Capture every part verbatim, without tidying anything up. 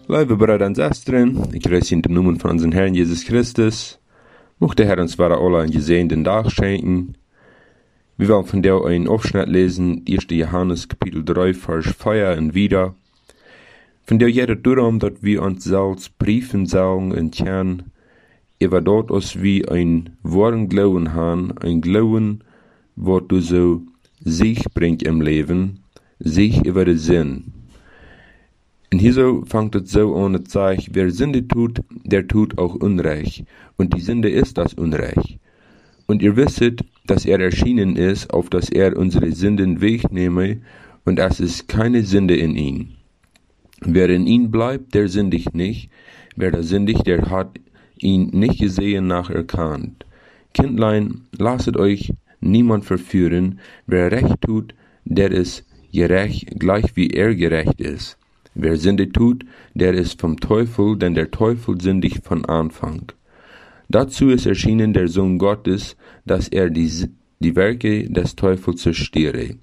Liebe Brüder und Schwestern, ich grüße in dem Namen von unserem Herrn Jesus Christus. Möchte der Herr uns wahre alle einen gesegneten Tag schenken. Wir wollen von der einen Aufschnitt lesen, erster Johannes Kapitel drei, Vers vier und wieder. Von der jeder darum, dass wir uns selbst prüfen sollen und kennen, über dort aus wie ein wahren Glauben haben, ein Glauben, was du so sich bringt im Leben, sich über den Sinn. Und hier so fängt es so an, es sagt, wer Sünde tut, der tut auch Unrecht. Und die Sünde ist das Unrecht. Und ihr wisset, dass er erschienen ist, auf dass er unsere Sünden wegnehme, und es ist keine Sünde in ihm. Wer in ihm bleibt, der sündigt nicht. Wer da sündigt, der hat ihn nicht gesehen, nach erkannt. Kindlein, lasset euch niemand verführen. Wer Recht tut, der ist gerecht, gleich wie er gerecht ist. Wer Sünde tut, der ist vom Teufel, denn der Teufel sündigt von Anfang. Dazu ist erschienen der Sohn Gottes, dass er die, die Werke des Teufels zerstöre.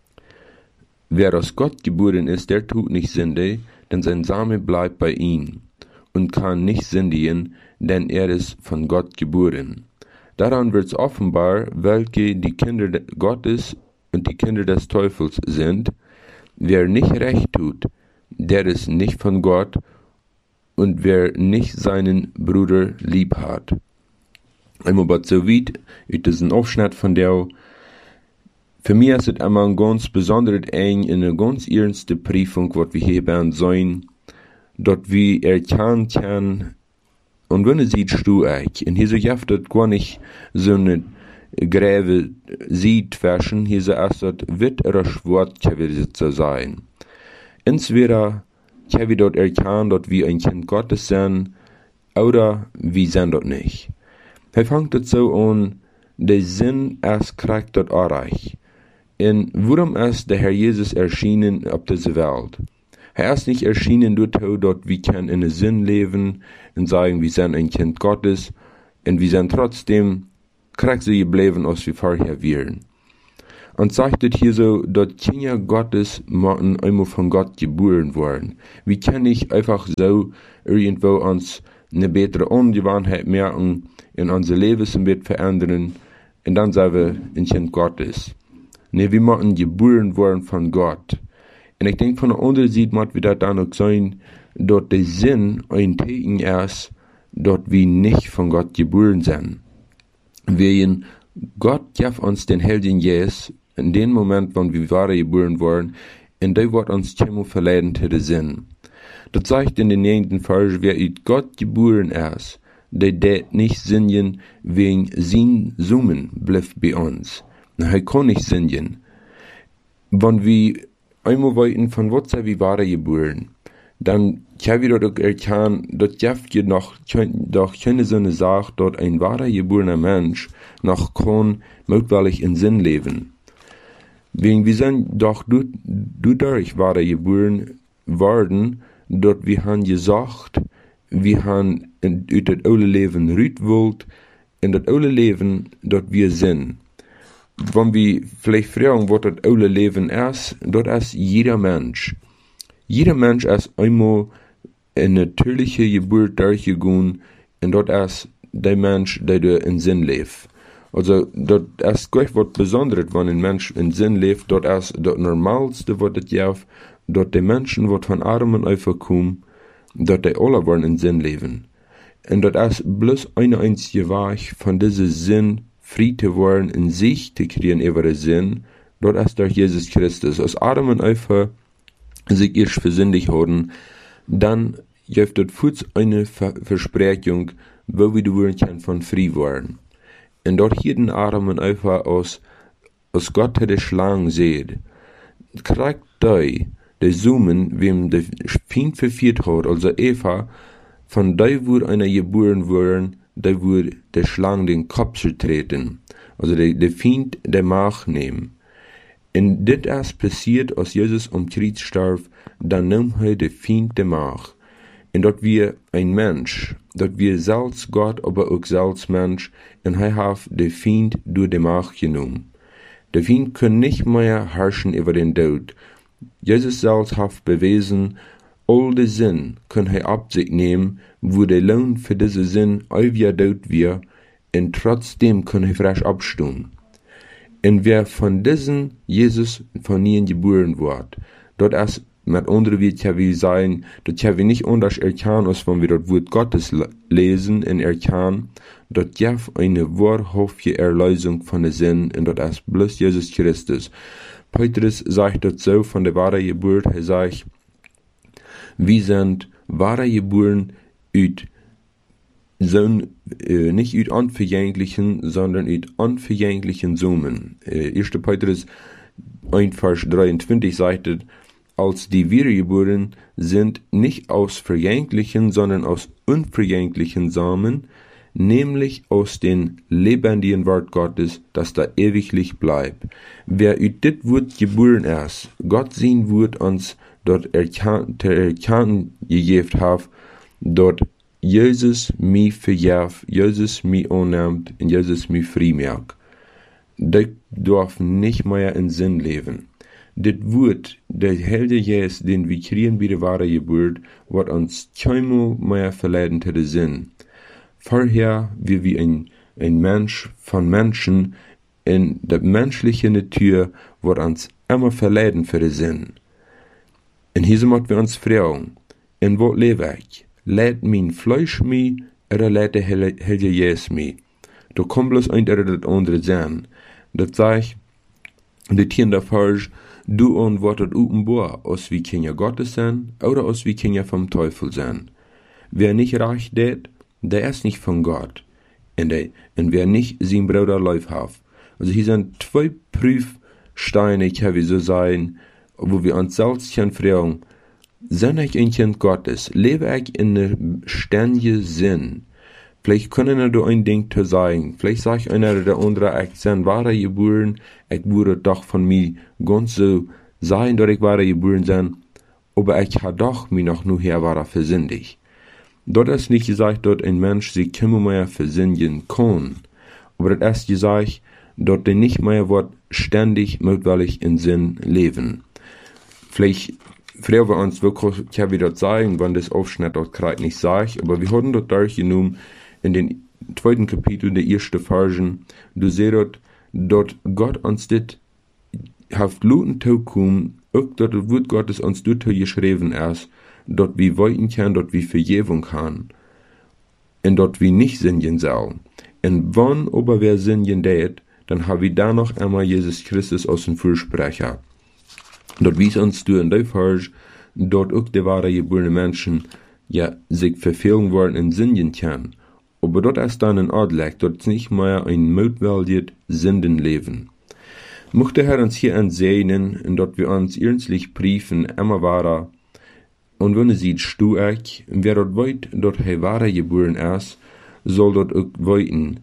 Wer aus Gott geboren ist, der tut nicht Sünde, denn sein Same bleibt bei ihm und kann nicht sündigen, denn er ist von Gott geboren. Daran wird's offenbar, welche die Kinder Gottes und die Kinder des Teufels sind. Wer nicht recht tut, der ist nicht von Gott, und wer nicht seinen Bruder lieb hat. Einmal aber so weit, ist das ein Aufschnitt von der, für mich ist es einmal ein ganz besonderes eng, in eine ganz ernste Prüfung, was wir hier werden sollen, dort wir erkennen können, und wenn es sieht, stu ich, und hier so jaft das gar nicht so eine Gräbe sieht waschen, hier so erst das wird oder schwort, zu sein. Entweder kann wir dort erkennen, dass wir ein Kind Gottes sind, oder wir sind dort nicht. Er fängt das so an, der Sinn erst kriegt dort erreicht. Und warum ist der Herr Jesus erschienen auf dieser Welt? Er ist nicht erschienen dort, dort wir können in den Sinn leben und sagen, wir sind ein Kind Gottes, und wir sind trotzdem kriegt sie geblieben, als wir vorher wären. Und sagt es hier so, dass Kinder Gottes müssen einmal von Gott geboren worden. Wie kann ich einfach so irgendwo uns eine bessere Ungewohnheit merken, in unser Leben ein bisschen verändern, und dann sagen wir ein Kind Gottes. Ne, wir müssen geboren worden von Gott. Und ich denke, von der anderen Seite muss wir das dann auch sein, dass der Sinn ein Teken ist, dass wir nicht von Gott geboren sind. Wegen Gott gab uns den Heiligen Geist, in dem Moment, wann wir waren geboren worden, und der wird uns immer verleiten zu den Sinn. Das sagt in den neunten Vers, wer in Gott geboren ist, der det nicht singen wegen sein Summen bleibt bei uns. Er kann nicht singen. Wenn wir einmal weiten, von was sind wir waren geboren, dann können wir doch erkennen, dass je noch, doch keine so eine Sache, dass ein wahrer geborener Mensch noch kann möglich in Sinn leben. Wegen wir sind doch dadurch wahre geboren worden, dort wir haben gesagt, wir haben in das alte Leben rüt wollt, in das alte Leben, dort wir sind. Wenn wir vielleicht fragen, was das alte Leben ist, dort ist jeder Mensch. Jeder Mensch ist einmal in natürliche Geburt durchgegangen, und dort ist der Mensch, der in Sinn lebt. Also, dort ist gleich was Besonderes, wenn ein Mensch in Sinn lebt, dort ist das Normalste, was das gibt, dort die Menschen, die von Armen aufkommen, dort die alle wollen in Sinn leben. Und dort ist bloß eine einzige Weg, von diesem Sinn frei zu werden, in sich zu kriegen über den Sinn, dort ist durch Jesus Christus. Als Armen einfach sich erst versündigt haben, dann gibt es kurz eine Versprechung, wo wir die können von frei werden. Und dort hier den Armen einfach aus, aus Gott hätte Schlangen seht, kriegt die, die Summen, wem der Feind verführt hat, also Eva, von der wurde einer geboren worden, der wurde der Schlange den Kopf zu treten. Also der, der Feind, der Macht nehmen. Und das ist passiert, als Jesus um Kreuz starb, dann nahm er der Feind der Macht. Und dort wir ein Mensch, dort wir selbst Gott, aber auch selbst Mensch, und er hat der Feind durch die Macht genommen. Der Feind kann nicht mehr herrschen über den Tod. Jesus selbst hat bewiesen, all de Sinn kann hij op sich nehmen, wo der Lohn für diese Sinn ewig dort wir, und trotzdem kann hij frisch abstehen. Und wer von diesen Jesus von ihnen geboren wird, dort erst mit anderen wird ja wie sein, dort ja wir nicht anders erkennen, als wenn wir dort Wort Gottes lesen und erkennen, dort ja eine wahrhaftige Erlösung von der Sinn, und dort erst bloß Jesus Christus. Petrus sagt dort so von der wahren Geburt, er sagt, wir sind wahre geboren uit Sohn, äh, nicht uit unvergänglichen, sondern uit unvergänglichen Samen. Äh, erster Petrus eins Vers dreiundzwanzig sagt, als die Wiedergeboren sind nicht aus vergänglichen, sondern aus unvergänglichen Samen, nämlich aus dem lebendigen Wort Gottes, das da ewiglich bleibt. Wer uit dit Wort geboren ist, Gott sein Wort uns dort erkannt gegeben hat, dort Jesus mich verjährt, Jesus mich annimmt und Jesus mich frei macht. Das darf nicht mehr in Sinn leben. Das Wort, der Heilige Jesus, den wir kriegen bei der wahren Geburt, wird uns keinmal mehr verleiten zu den Sinn. Vorher, wie wir ein, ein Mensch von Menschen, in der menschlichen Natur, wird uns immer verleiten für den Sinn. Und hier müssen wir uns fragen, in was lebe ich? Lädt mein Fleisch mich, oder lädt der Heilige Jesus mich? Da kommt bloß ein oder das andere sein. Das sag ich, das hier in der Vers, du antwortet offenbar, aus wie Kinder Gottes sein, oder aus wie Kinder vom Teufel sein. Wer nicht recht tät, der ist nicht von Gott. Und, der, und wer nicht sein Bruder Leib hat. Also hier sind zwei Prüfsteine, kann wie so sein, wo wir uns selbst fragen, sind ich ein Kind Gottes? Lebe ich in einem ständigen Sinn? Vielleicht können da ein Ding zu sagen. Vielleicht sagt einer oder der andere, ich bin wahre geboren, ich würde doch von mir ganz so sein, dass ich wahre geboren bin, aber ich habe doch mich noch nur her wahre versündigt. Dort ist nicht gesagt, dass ein Mensch sich immer mehr versündigen kann, aber das ist gesagt, dass er nicht mehr wird ständig möglich in Sinn leben. Vielleicht fragen wir uns wirklich, ich habe wieder sagen, wann das Aufschnitt dort gerade nicht sagt, aber wir haben dort durchgenommen, in den zweiten Kapitel der ersten Versen, du siehst dort, dort Gott uns dit haft luten taukum, auch dort das Wort Gottes uns dort geschrieben ist, dort wie wollten kann, dort wie Vergebung kann, und dort wie nicht singen soll. Und wann aber wer singen tät, dann haben wir da noch einmal Jesus Christus aus dem Fürsprecher. Dort wies uns du in der Vers, dort auch die wahre geborene Menschen, ja, sich verfehlen worden in singen kann. Aber dort ist dann ein Ort liegt, dort nicht mehr ein mutwilliges Sündenleben. Mocht der Herr uns hier ansehen, und dort wir uns ernstlich prüfen, immer wahrer, und wenn er sieht, stu ich, wer dort weit, dort er wahre geboren ist, soll dort auch weiten,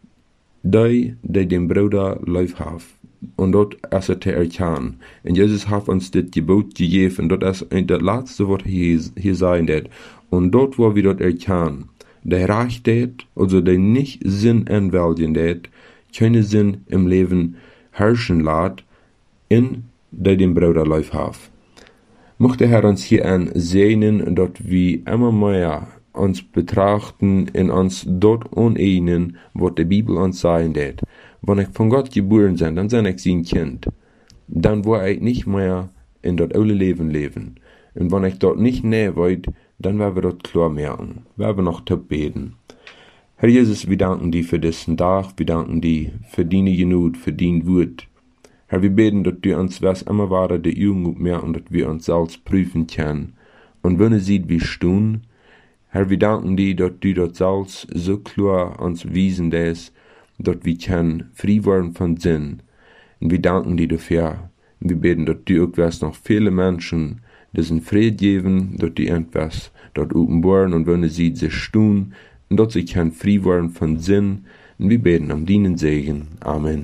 die, die dem Bruder Leib hat. Und dort ist er zu erkennen. Und Jesus hat uns das Gebot gegeben, und dort ist das letzte Wort hier, hier sein wird. Und dort, wo wir dort erkennen, der recht tät, also der nicht Sinn anwählen tät, keine Sinn im Leben herrschen lässt, in der dem Bruder Leib hat. Mochte der Herr uns hier ansehen, dort wie immer mehr uns betrachten und uns dort uneinen, was die Bibel uns sagen tät. Wenn ich von Gott geboren bin, dann bin ich sein Kind. Dann will ich nicht mehr in dort alle Leben leben. Und wenn ich dort nicht näher wollt, dann werden wir dort klar merken. Wir werden noch top beten. Herr Jesus, wir danken dir für diesen Tag, wir danken dir für deine Genut, für dein Wort. Herr, wir beten, dass du uns was immer weiter der Jugend mehr und dass wir uns selbst prüfen können. Und wenn ihr seht, wie stehen, Herr, wir danken dir, dass du dort selbst so klar uns wiesen lässt, dass wir können frei werden von Sinn. Und wir danken dir dafür. Und wir beten, dass du auch noch viele Menschen diesen Frieden geben, dass die etwas dort offenbaren und wenn sie sich tun, und dass sie können frei werden von Sinn. Und wir beten um deinen Segen. Amen.